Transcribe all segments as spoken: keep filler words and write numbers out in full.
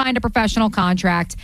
signed a professional contract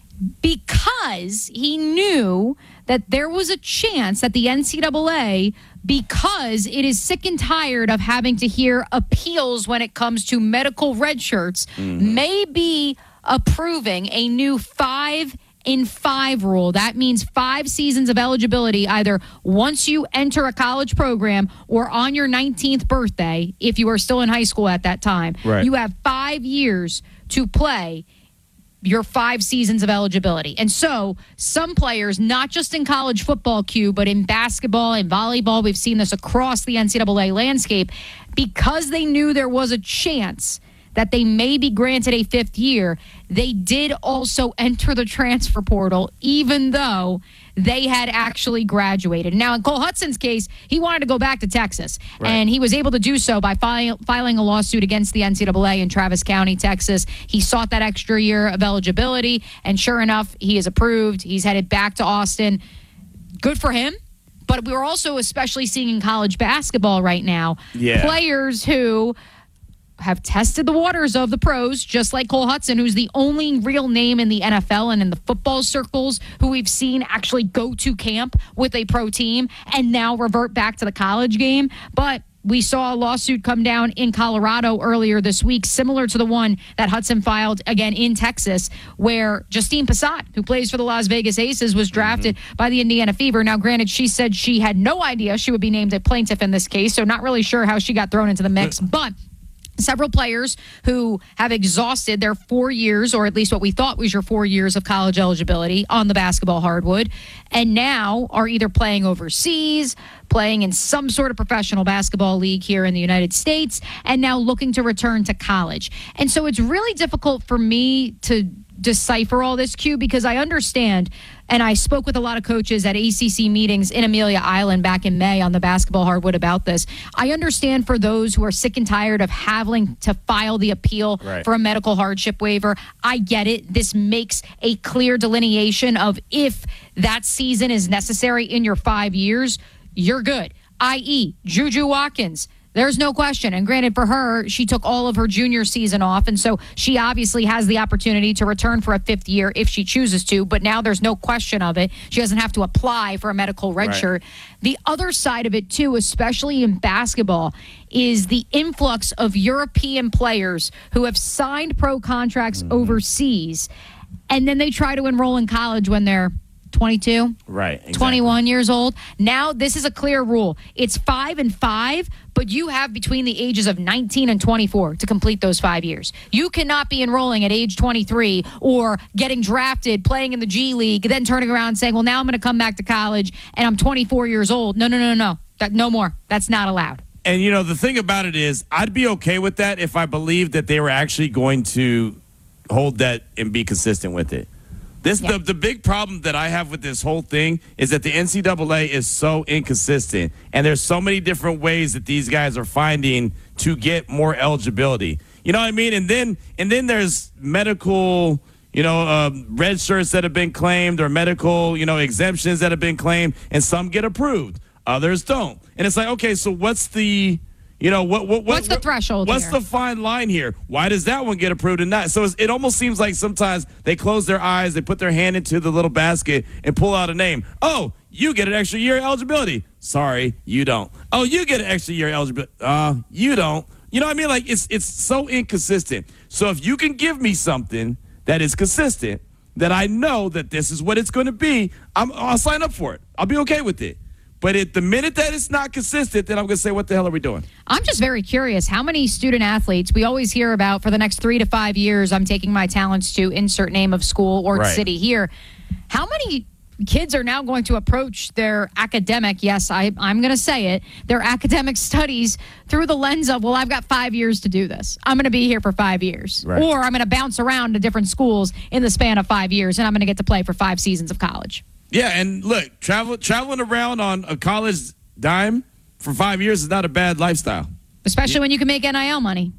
because he knew that there was a chance that the N C double A, because it is sick and tired of having to hear appeals when it comes to medical red shirts, mm-hmm. may be approving a new five in five rule. That means five seasons of eligibility, either once you enter a college program or on your nineteenth birthday, if you are still in high school at that time. Right. You have five years to play your five seasons of eligibility. And so some players, not just in college football, Q, but in basketball and volleyball, we've seen this across the N C double A landscape, because they knew there was a chance that they may be granted a fifth year, they did also enter the transfer portal, even though they had actually graduated. Now, in Cole Hutson's case, he wanted to go back to Texas, right. and he was able to do so by fi- filing a lawsuit against the N C double A in Travis County, Texas. He sought that extra year of eligibility, and sure enough, he is approved. He's headed back to Austin. Good for him. But we're also especially seeing in college basketball right now, yeah. players who have tested the waters of the pros, just like Cole Hutson, who's the only real name in the N F L and in the football circles who we've seen actually go to camp with a pro team and now revert back to the college game. But we saw a lawsuit come down in Colorado earlier this week, similar to the one that Hutson filed again in Texas, where Justine Passat, who plays for the Las Vegas Aces, was drafted mm-hmm. by the Indiana Fever. Now, granted, she said she had no idea she would be named a plaintiff in this case, so not really sure how she got thrown into the mix, but several players who have exhausted their four years, or at least what we thought was your four years of college eligibility on the basketball hardwood, and now are either playing overseas, playing in some sort of professional basketball league here in the United States, and now looking to return to college. And so it's really difficult for me to decipher all this, Q, because I understand, and I spoke with a lot of coaches at A C C meetings in Amelia Island back in May on the basketball hardwood about this. I understand for those who are sick and tired of having to file the appeal right. for a medical hardship waiver. I get it. This makes a clear delineation of if that season is necessary in your five years, you're good. that is. Juju Watkins. There's no question. And granted, for her, she took all of her junior season off, and so she obviously has the opportunity to return for a fifth year if she chooses to, but now there's no question of it. She doesn't have to apply for a medical red right. shirt. The other side of it, too, especially in basketball, is the influx of European players who have signed pro contracts mm-hmm. overseas, and then they try to enroll in college when they're twenty-two, right, exactly. twenty-one years old. Now, this is a clear rule. It's five and five, but you have between the ages of nineteen and twenty-four to complete those five years. You cannot be enrolling at age twenty-three or getting drafted, playing in the G League, then turning around and saying, well, now I'm going to come back to college and I'm twenty-four years old. No, no, no, no. That, no more. That's not allowed. And, you know, the thing about it is I'd be okay with that if I believed that they were actually going to hold that and be consistent with it. This yeah. the, the big problem that I have with this whole thing is that the N C double A is so inconsistent, and there's so many different ways that these guys are finding to get more eligibility. You know what I mean? And then and then there's medical, you know, uh, red shirts that have been claimed, or medical, you know, exemptions that have been claimed, and some get approved, others don't. And it's like, okay, so what's the You know, what, what, what, what's the what, threshold What's here? the fine line here? Why does that one get approved and not? So it's, it almost seems like sometimes they close their eyes, they put their hand into the little basket and pull out a name. Oh, you get an extra year of eligibility. Sorry, you don't. Oh, you get an extra year of eligibility. Uh, you don't. You know what I mean? Like, it's it's so inconsistent. So if you can give me something that is consistent, that I know that this is what it's going to be, I'm, I'll sign up for it. I'll be okay with it. But at the minute that it's not consistent, then I'm going to say, what the hell are we doing? I'm just very curious. How many student athletes we always hear about for the next three to five years, I'm taking my talents to insert name of school or right. city here. How many kids are now going to approach their academic, yes, I, I'm going to say it, their academic studies through the lens of, well, I've got five years to do this. I'm going to be here for five years. Right. Or I'm going to bounce around to different schools in the span of five years, and I'm going to get to play for five seasons of college. Yeah, and look, travel, traveling around on a college dime for five years is not a bad lifestyle. Especially yeah. when you can make N I L money.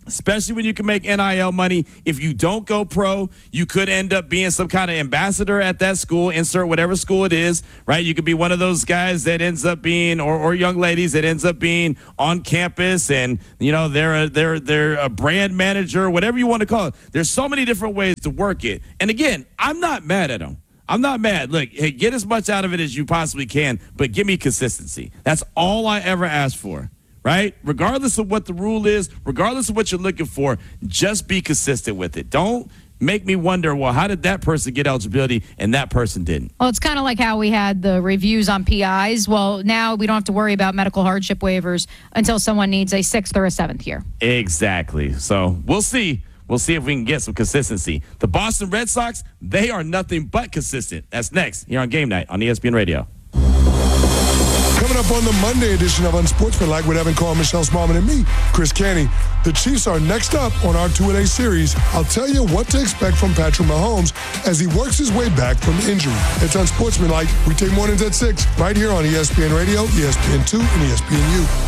especially when you can make N I L money. If you don't go pro, you could end up being some kind of ambassador at that school, insert whatever school it is, right? You could be one of those guys that ends up being, or, or young ladies that ends up being on campus and, you know, they're a, they're, they're a brand manager, whatever you want to call it. There's so many different ways to work it. And again, I'm not mad at them. I'm not mad. Look, hey, get as much out of it as you possibly can, but give me consistency. That's all I ever asked for. Right? Regardless of what the rule is, regardless of what you're looking for, just be consistent with it. Don't make me wonder, well, how did that person get eligibility and that person didn't? Well, it's kind of like how we had the reviews on P Is. Well, now we don't have to worry about medical hardship waivers until someone needs a sixth or a seventh year. Exactly. So we'll see. We'll see if we can get some consistency. The Boston Red Sox, they are nothing but consistent. That's next here on Game Night on E S P N Radio. Coming up on the Monday edition of Unsportsmanlike with Evan Carr, Michelle Smallman, and me, Chris Canty. The Chiefs are next up on our two-a-day series. I'll tell you what to expect from Patrick Mahomes as he works his way back from injury. It's Unsportsmanlike. We take mornings at six right here on E S P N Radio, E S P N two, and E S P N U.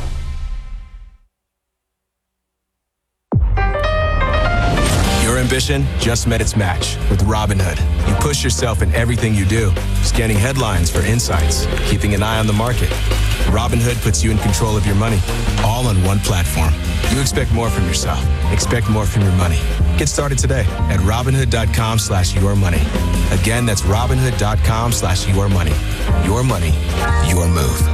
Ambition just met its match with Robinhood. You push yourself in everything you do, scanning headlines for insights, keeping an eye on the market. Robinhood puts you in control of your money, all on one platform. You expect more from yourself. Expect more from your money. Get started today at Robinhood.com slash your money. Again, that's Robinhood.com slash your money. Your money, your move.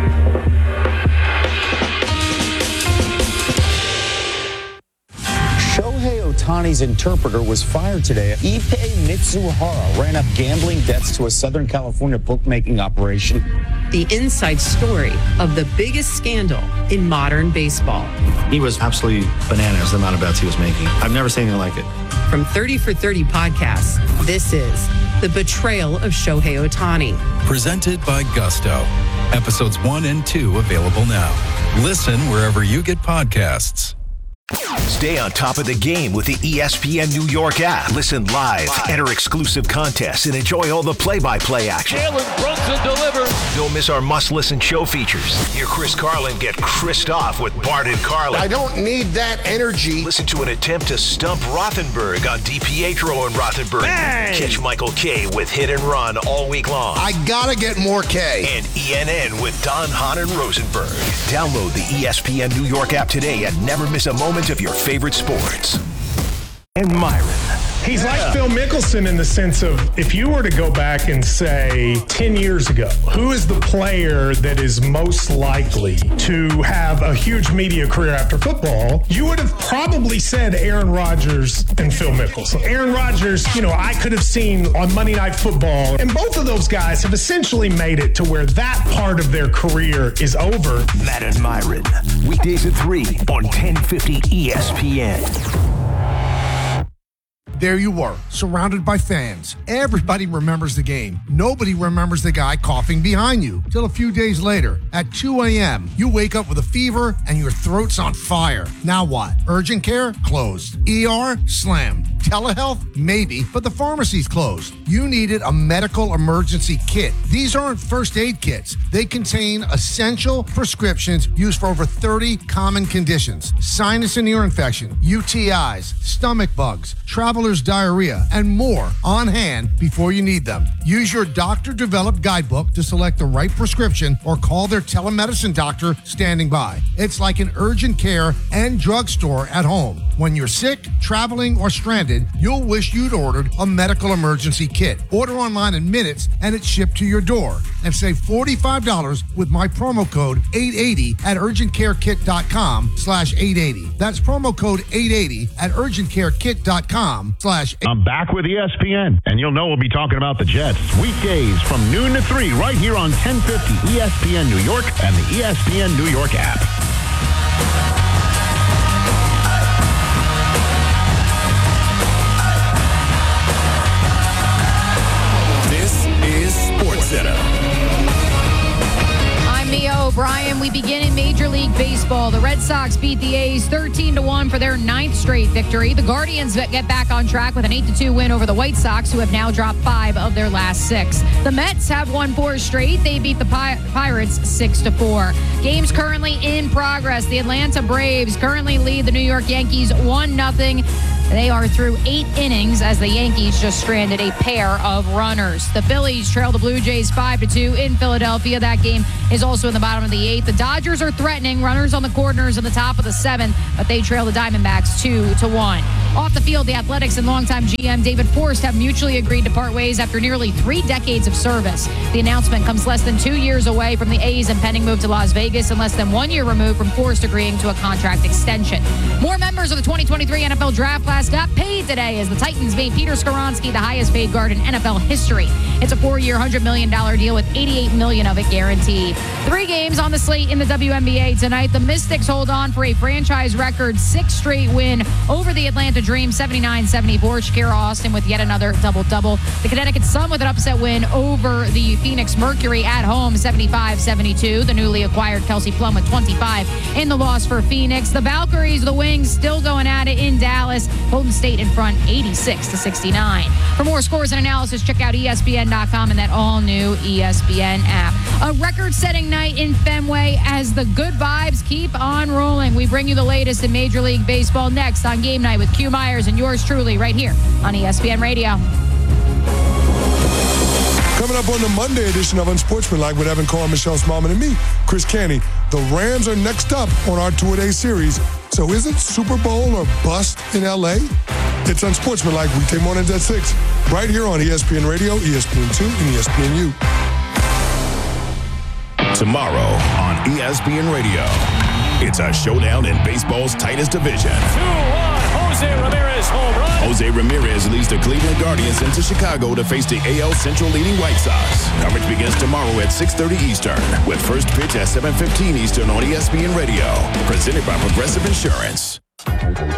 Shohei Ohtani's interpreter was fired today. Ippei Mitsuhara ran up gambling debts to a Southern California bookmaking operation. The inside story of the biggest scandal in modern baseball. He was absolutely bananas, the amount of bets he was making. I've never seen anything like it. From thirty for thirty podcasts, this is The Betrayal of Shohei Ohtani. Presented by Gusto. Episodes one and two available now. Listen wherever you get podcasts. Stay on top of the game with the E S P N New York app. Listen live, enter exclusive contests, and enjoy all the play-by-play action. Jalen Brunson delivers. Don't miss our must-listen show features. Hear Chris Carlin get Chrised off with Bart and Carlin. I don't need that energy. Listen to an attempt to stump Rothenberg on DiPietro and Rothenberg. Hey! Catch Michael K with Hit and Run all week long. I gotta get more K. And E N N with Don, Hahn, and Rosenberg. Download the E S P N New York app today and never miss a moment of your favorite sports. And Myron. He's yeah. like Phil Mickelson in the sense of, if you were to go back and say ten years ago, who is the player that is most likely to have a huge media career after football, you would have probably said Aaron Rodgers and Phil Mickelson. Aaron Rodgers, you know, I could have seen on Monday Night Football, and both of those guys have essentially made it to where that part of their career is over. Matt and Myron, weekdays at three on ten fifty E S P N. There you were, surrounded by fans. Everybody remembers the game. Nobody remembers the guy coughing behind you. Till a few days later, at two a.m., you wake up with a fever and your throat's on fire. Now what? Urgent care? Closed. E R? Slammed. Telehealth? Maybe, but the pharmacy's closed. You needed a medical emergency kit. These aren't first aid kits. They contain essential prescriptions used for over thirty common conditions. Sinus and ear infection, U T Is, stomach bugs, traveler's diarrhea, and more on hand before you need them. Use your doctor-developed guidebook to select the right prescription or call their telemedicine doctor standing by. It's like an urgent care and drugstore at home. When you're sick, traveling, or stranded, you'll wish you'd ordered a medical emergency kit. Order online in minutes and it's shipped to your door. And save forty-five dollars with my promo code eight eighty at urgentcarekit.com slash 880. That's promo code eight eighty at urgentcarekit.com slash I'm back with E S P N, and you'll know we'll be talking about the Jets weekdays from noon to three right here on ten fifty E S P N New York and the E S P N New York app. This is SportsCenter. I'm Mia O'Brien. We begin in Major League Baseball. baseball, the Red Sox beat the A's thirteen to one for their ninth straight victory. The Guardians get back on track with an eight to two win over the White Sox, who have now dropped five of their last six. The Mets have won four straight. They beat the Pi- Pirates six to four. Games currently in progress. The Atlanta Braves currently lead the New York Yankees one nothing. They are through eight innings as the Yankees just stranded a pair of runners. The Phillies trail the Blue Jays five to two in Philadelphia. That game is also in the bottom of the eighth. The Dodgers are threatening, runners on the corners in the top of the seventh, but they trail the Diamondbacks two to one. Off the field, the Athletics and longtime G M David Forst have mutually agreed to part ways after nearly three decades of service. The announcement comes less than two years away from the A's impending move to Las Vegas and less than one year removed from Forst agreeing to a contract extension. More members of the twenty twenty-three N F L Draft class got paid today as the Titans made Peter Skoronski the highest paid guard in N F L history. It's a four-year, one hundred million dollars deal with eighty-eight million dollars of it guaranteed. Three games on the slate in the W N B A tonight. The Mystics hold on for a franchise record six straight win over the Atlanta Dream, seventy-nine seventy-four. Shakira Austin with yet another double-double. The Connecticut Sun with an upset win over the Phoenix Mercury at home, seventy-five seventy-two. The newly acquired Kelsey Plum with twenty-five in the loss for Phoenix. The Valkyries, the Wings, still going at it in Dallas. Golden State in front, eighty-six to sixty-nine. For more scores and analysis, check out E S P N dot com and that all-new E S P N app. A record-setting night in Fenway as the good vibes keep on rolling. We bring you the latest in Major League Baseball next on Game Night with Q Myers and yours truly right here on E S P N Radio. Coming up on the Monday edition of Unsportsmanlike with Evan Carr, Michelle Smallman, and me, Chris Canty. The Rams are next up on our two-a-day series. So is it Super Bowl or bust in L A? It's Unsportsmanlike weekday mornings at six, right here on E S P N Radio, E S P N two, and E S P N U. Tomorrow on E S P N Radio, it's a showdown in baseball's tightest division. two one, Jose Ramirez home run. Jose Ramirez leads the Cleveland Guardians into Chicago to face the A L Central leading White Sox. Coverage begins tomorrow at six thirty Eastern, with first pitch at seven fifteen Eastern on E S P N Radio. Presented by Progressive Insurance.